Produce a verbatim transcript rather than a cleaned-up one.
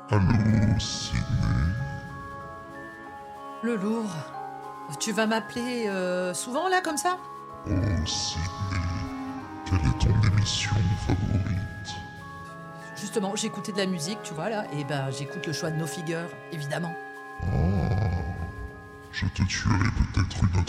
Allô, Sydney? Le lourd. Tu vas m'appeler euh, souvent là comme ça? Oh, Sydney, quelle est ton émission favorite? Justement, j'écoutais de la musique, tu vois là, et ben j'écoute le choix de No Figure, évidemment. Ah, je te tuerai peut-être une